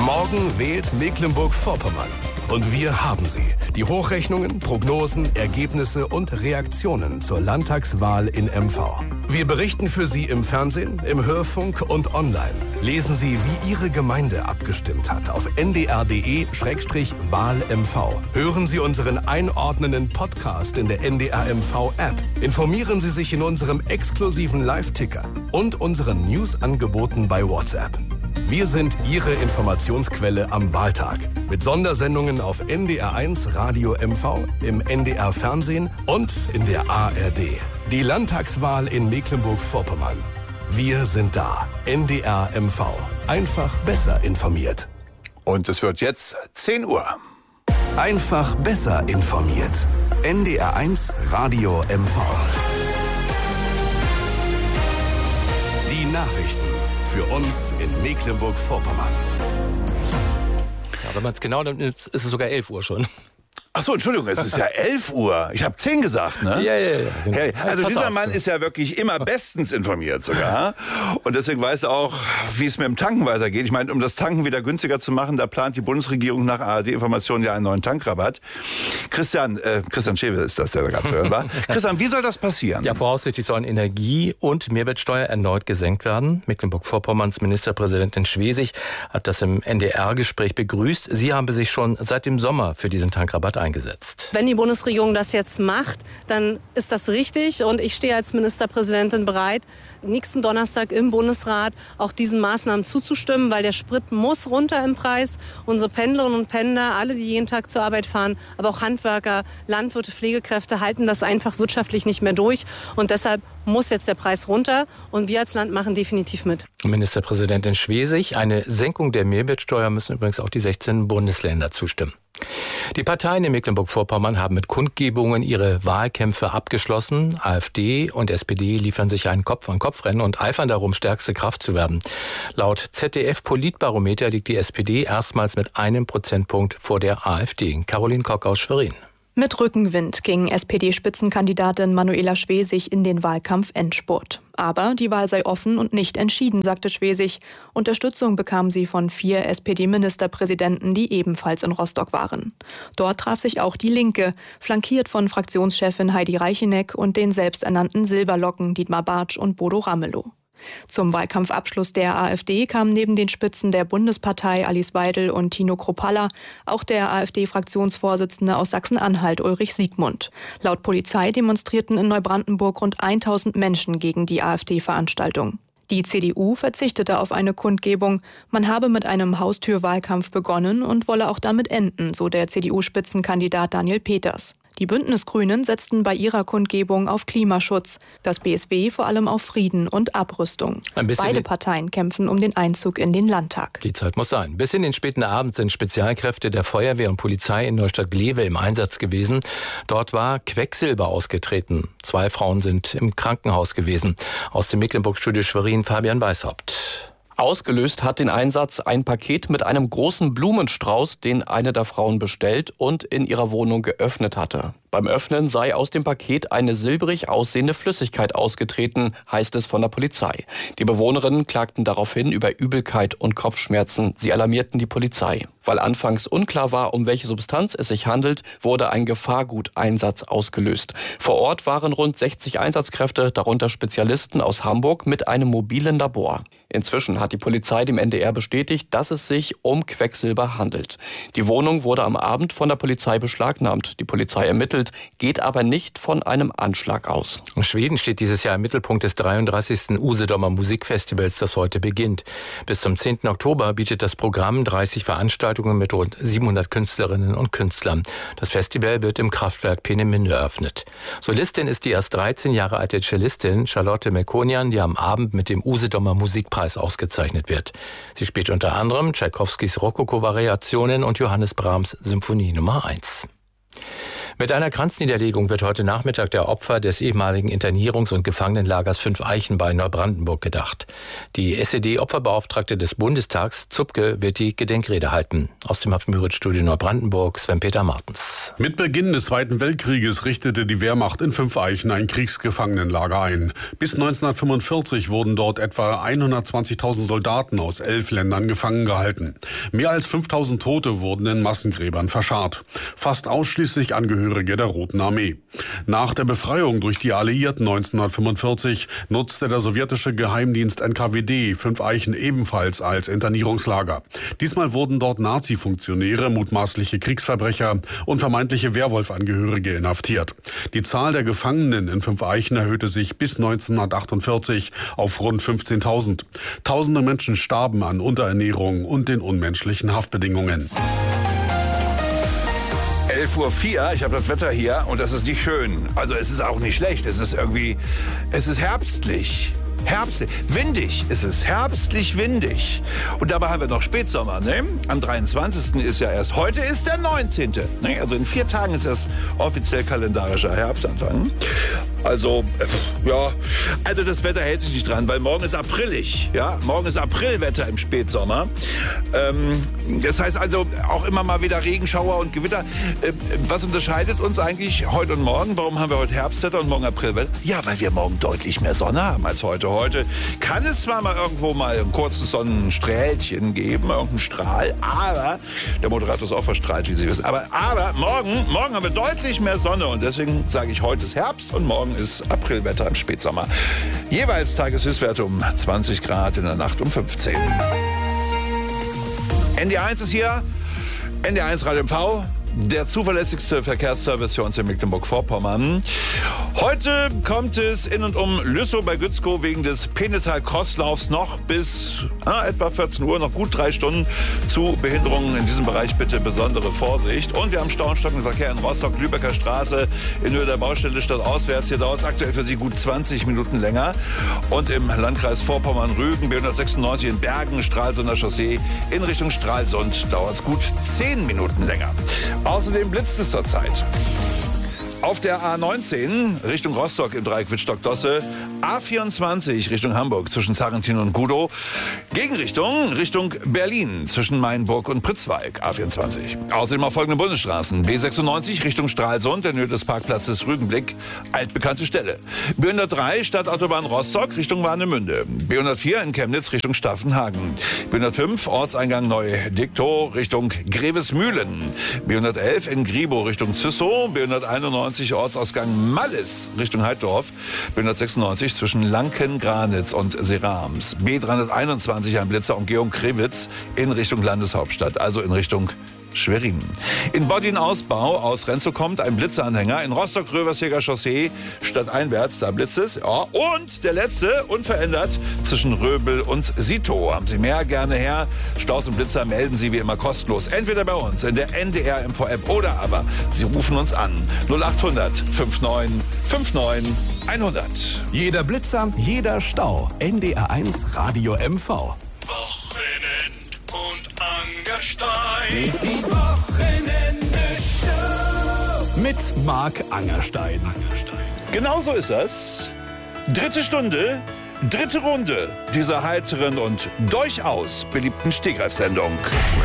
Morgen wählt Mecklenburg-Vorpommern. Und wir haben sie. Die Hochrechnungen, Prognosen, Ergebnisse und Reaktionen zur Landtagswahl in MV. Wir berichten für Sie im Fernsehen, im Hörfunk und online. Lesen Sie, wie Ihre Gemeinde abgestimmt hat auf ndr.de/WahlMV. Hören Sie unseren einordnenden Podcast in der NDR-MV-App. Informieren Sie sich in unserem exklusiven Live-Ticker und unseren News-Angeboten bei WhatsApp. Wir sind Ihre Informationsquelle am Wahltag. Mit Sondersendungen auf NDR1 Radio MV, im NDR Fernsehen und in der ARD. Die Landtagswahl in Mecklenburg-Vorpommern. Wir sind da. NDR MV. Einfach besser informiert. Und es wird jetzt 10 Uhr. Einfach besser informiert. NDR1 Radio MV. Die Nachrichten für uns in Mecklenburg-Vorpommern. Ja, wenn man es genau nimmt, ist es sogar 11 Uhr schon. Ach so, Entschuldigung, es ist ja 11 Uhr. Ich habe 10 gesagt, ne? Ja. Genau. Hey, also Pass dieser auf. Mann ist ja wirklich immer bestens informiert sogar. Und deswegen weiß er auch, wie es mit dem Tanken weitergeht. Ich meine, um das Tanken wieder günstiger zu machen, da plant die Bundesregierung nach ARD-Informationen ja einen neuen Tankrabatt. Christian Schewe ist das, der da gerade zu hören war. Christian, wie soll das passieren? Ja, voraussichtlich sollen Energie- und Mehrwertsteuer erneut gesenkt werden. Mecklenburg-Vorpommerns Ministerpräsidentin Schwesig hat das im NDR-Gespräch begrüßt. Sie habe sich schon seit dem Sommer für diesen Tankrabatt eingesetzt. Wenn die Bundesregierung das jetzt macht, dann ist das richtig und ich stehe als Ministerpräsidentin bereit, nächsten Donnerstag im Bundesrat auch diesen Maßnahmen zuzustimmen, weil der Sprit muss runter im Preis. Unsere Pendlerinnen und Pendler, alle, die jeden Tag zur Arbeit fahren, aber auch Handwerker, Landwirte, Pflegekräfte halten das einfach wirtschaftlich nicht mehr durch und deshalb muss jetzt der Preis runter und wir als Land machen definitiv mit. Ministerpräsidentin Schwesig, eine Senkung der Mehrwertsteuer müssen übrigens auch die 16 Bundesländer zustimmen. Die Parteien in Mecklenburg-Vorpommern haben mit Kundgebungen ihre Wahlkämpfe abgeschlossen. AfD und SPD liefern sich ein Kopf-an-Kopf-Rennen und eifern darum, stärkste Kraft zu werden. Laut ZDF-Politbarometer liegt die SPD erstmals mit 1 Prozentpunkt vor der AfD. Caroline Kock aus Schwerin. Mit Rückenwind ging SPD-Spitzenkandidatin Manuela Schwesig in den Wahlkampf-Endspurt. Aber die Wahl sei offen und nicht entschieden, sagte Schwesig. Unterstützung bekam sie von 4 SPD-Ministerpräsidenten, die ebenfalls in Rostock waren. Dort traf sich auch die Linke, flankiert von Fraktionschefin Heidi Reicheneck und den selbsternannten Silberlocken Dietmar Bartsch und Bodo Ramelow. Zum Wahlkampfabschluss der AfD kamen neben den Spitzen der Bundespartei Alice Weidel und Tino Kruppalla auch der AfD-Fraktionsvorsitzende aus Sachsen-Anhalt Ulrich Siegmund. Laut Polizei demonstrierten in Neubrandenburg rund 1000 Menschen gegen die AfD-Veranstaltung. Die CDU verzichtete auf eine Kundgebung. Man habe mit einem Haustürwahlkampf begonnen und wolle auch damit enden, so der CDU-Spitzenkandidat Daniel Peters. Die Bündnisgrünen setzten bei ihrer Kundgebung auf Klimaschutz, das BSW vor allem auf Frieden und Abrüstung. Beide Parteien kämpfen um den Einzug in den Landtag. Die Zeit muss sein. Bis in den späten Abend sind Spezialkräfte der Feuerwehr und Polizei in Neustadt-Glewe im Einsatz gewesen. Dort war Quecksilber ausgetreten. 2 Frauen sind im Krankenhaus gewesen. Aus dem Mecklenburg-Studio Schwerin Fabian Weishaupt. Ausgelöst hat den Einsatz ein Paket mit einem großen Blumenstrauß, den eine der Frauen bestellt und in ihrer Wohnung geöffnet hatte. Beim Öffnen sei aus dem Paket eine silbrig aussehende Flüssigkeit ausgetreten, heißt es von der Polizei. Die Bewohnerinnen klagten daraufhin über Übelkeit und Kopfschmerzen. Sie alarmierten die Polizei. Weil anfangs unklar war, um welche Substanz es sich handelt, wurde ein Gefahrguteinsatz ausgelöst. Vor Ort waren rund 60 Einsatzkräfte, darunter Spezialisten aus Hamburg mit einem mobilen Labor. Inzwischen hat die Polizei dem NDR bestätigt, dass es sich um Quecksilber handelt. Die Wohnung wurde am Abend von der Polizei beschlagnahmt. Die Polizei ermittelt, geht aber nicht von einem Anschlag aus. Schweden steht dieses Jahr im Mittelpunkt des 33. Usedomer Musikfestivals, das heute beginnt. Bis zum 10. Oktober bietet das Programm 30 Veranstaltungen mit rund 700 Künstlerinnen und Künstlern. Das Festival wird im Kraftwerk Peenemünde eröffnet. Solistin ist die erst 13 Jahre alte Cellistin Charlotte Melkonian, die am Abend mit dem Usedomer Musikpreis ausgezeichnet wird. Sie spielt unter anderem Tschaikowskis Rokoko-Variationen und Johannes Brahms Symphonie Nummer 1. Mit einer Kranzniederlegung wird heute Nachmittag der Opfer des ehemaligen Internierungs- und Gefangenenlagers 5 Eichen bei Neubrandenburg gedacht. Die SED-Opferbeauftragte des Bundestags, Zupke, wird die Gedenkrede halten. Aus dem Hafen-Müritz-Studio Neubrandenburg, Sven-Peter Martens. Mit Beginn des Zweiten Weltkrieges richtete die Wehrmacht in 5 Eichen ein Kriegsgefangenenlager ein. Bis 1945 wurden dort etwa 120.000 Soldaten aus 11 Ländern gefangen gehalten. Mehr als 5.000 Tote wurden in Massengräbern verscharrt. Fast ausschließlich Angehörige der Roten Armee. Nach der Befreiung durch die Alliierten 1945 nutzte der sowjetische Geheimdienst NKWD 5 Eichen ebenfalls als Internierungslager. Diesmal wurden dort Nazi-Funktionäre, mutmaßliche Kriegsverbrecher und vermeintliche Wehrwolf-Angehörige inhaftiert. Die Zahl der Gefangenen in 5 Eichen erhöhte sich bis 1948 auf rund 15.000. Tausende Menschen starben an Unterernährung und den unmenschlichen Haftbedingungen. 11:04 Uhr, ich habe das Wetter hier und das ist nicht schön. Also es ist auch nicht schlecht, es ist herbstlich. Windig ist es, herbstlich windig. Und dabei haben wir noch Spätsommer, ne? Am 23. ist ja erst, heute ist der 19. Ne? Also in 4 Tagen ist erst offiziell kalendarischer Herbstanfang. Also, also das Wetter hält sich nicht dran, weil morgen ist aprilig, ja? Morgen ist Aprilwetter im Spätsommer. Das heißt also auch immer mal wieder Regenschauer und Gewitter. Was unterscheidet uns eigentlich heute und morgen? Warum haben wir heute Herbstwetter und morgen Aprilwetter? Ja, weil wir morgen deutlich mehr Sonne haben als heute. Heute kann es zwar mal irgendwo mal ein kurzes Sonnenstrählchen geben, irgendein Strahl, aber der Moderator ist auch verstrahlt, wie Sie wissen. Aber morgen haben wir deutlich mehr Sonne und deswegen sage ich, heute ist Herbst und morgen ist Aprilwetter im Spätsommer. Jeweils Tageshöchstwerte um 20 Grad, in der Nacht um 15. NDR1 ist hier, NDR1 Radio MV. Der zuverlässigste Verkehrsservice für uns in Mecklenburg-Vorpommern. Heute kommt es in und um Lüssow bei Gützkow wegen des Pennetal-Crosslaufs noch bis etwa 14 Uhr, noch gut 3 Stunden zu Behinderungen in diesem Bereich. Bitte besondere Vorsicht. Und wir haben Stau und stockenden Verkehr in Rostock, Lübecker Straße, in Höhe der Baustelle stadtauswärts. Hier dauert es aktuell für Sie gut 20 Minuten länger. Und im Landkreis Vorpommern-Rügen, B196 in Bergen, Stralsunder Chaussee in Richtung Stralsund, dauert es gut 10 Minuten länger. Außerdem blitzt es zurzeit. Auf der A19 Richtung Rostock im Dreieck Wittstock-Dosse, A24 Richtung Hamburg zwischen Zarentin und Gudow, Gegenrichtung Richtung Berlin zwischen Mainburg und Pritzwalk, A24. Außerdem auf folgenden Bundesstraßen, B96 Richtung Stralsund in Höhe des Parkplatzes Rügenblick, altbekannte Stelle. B103 Stadtautobahn Rostock Richtung Warnemünde, B104 in Chemnitz Richtung Staffenhagen, B105 Ortseingang Neu-Diktow Richtung Grevesmühlen, B111 in Gribow Richtung Züssow, B191 Ortsausgang Mallis Richtung Heiddorf, B196 zwischen Lanken-Granitz und Serams, B321 ein Blitzer Umgehung Krewitz in Richtung Landeshauptstadt, also in Richtung Schwerin. In Bodin-Ausbau aus Renzow kommt ein Blitzeranhänger. In Rostock-Röversjäger Chaussee stadteinwärts, da blitzt es. Ja. Und der letzte, unverändert, zwischen Röbel und Sito. Haben Sie mehr, gerne her. Staus und Blitzer melden Sie wie immer kostenlos. Entweder bei uns in der NDR MV-App oder aber Sie rufen uns an. 0800 59 59 100. Jeder Blitzer, jeder Stau. NDR1 Radio MV. Wochenend und Angerstein. Die Wochenende-Show. Mit Marc Angerstein. Genau so ist das. 3. Stunde, 3. Runde dieser heiteren und durchaus beliebten Stegreifsendung.